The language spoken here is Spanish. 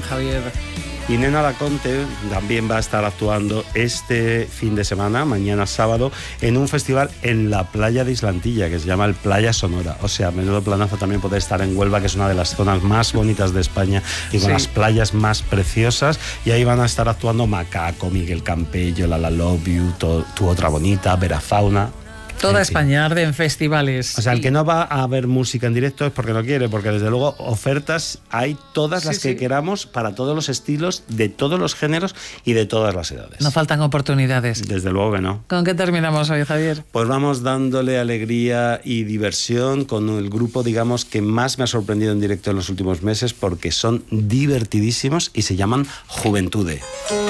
Javier. Y Nena Laconte también va a estar actuando este fin de semana, mañana sábado, en un festival en la playa de Islantilla, que se llama el Playa Sonora. O sea, menudo planazo también poder estar en Huelva, que es una de las zonas más bonitas de España y con las playas más preciosas. Y ahí van a estar actuando Macaco, Miguel Campello, Lala Love You, Tu Otra Bonita, Vera Fauna. Toda España arde en festivales. O sea, el que no va a ver música en directo es porque no quiere, porque desde luego ofertas hay todas las que queramos, para todos los estilos, de todos los géneros y de todas las edades. No faltan oportunidades. Desde luego que no. ¿Con qué terminamos hoy, Javier? Pues vamos dándole alegría y diversión con el grupo, digamos, que más me ha sorprendido en directo en los últimos meses, porque son divertidísimos y se llaman Juventude.